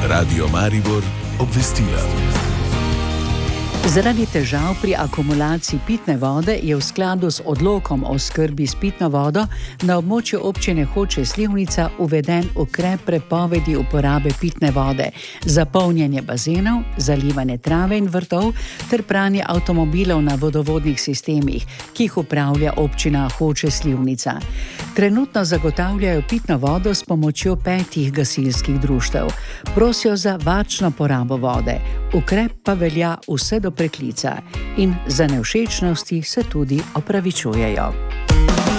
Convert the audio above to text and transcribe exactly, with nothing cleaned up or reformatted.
Radio Maribor obvestila. Zaradi težav pri akumulaciji pitne vode je v skladu s odlokom o skrbi s pitno vodo na območju občine Hoče - Slivnica uveden ukrep prepovedi uporabe pitne vode za polnjenje bazenov, zalivanje trave in vrtov ter pranje avtomobilov na vodovodnih sistemih, ki jih upravlja občina Hoče - Slivnica. Trenutno zagotavljajo pitno vodo s pomočjo petih gasilskih društev. Prosijo za varčno porabo vode. Ukrep pa velja vse do preklica in za nevšečnosti se tudi opravičujejo.